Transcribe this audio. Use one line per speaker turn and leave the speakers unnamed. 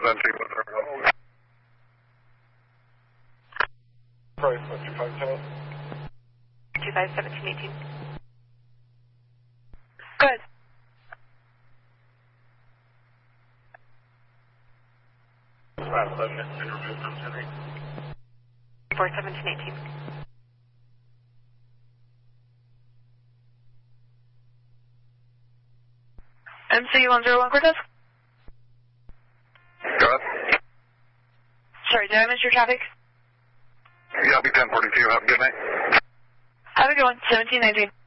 Price 2510.
251718. Go ahead.
511 has been removed from 10-8.
41718. MC101 Cortez?
Go ahead.
Sorry, did I miss your traffic?
Yeah, I'll be 1042. Have a good night.
Have a good one. 1719.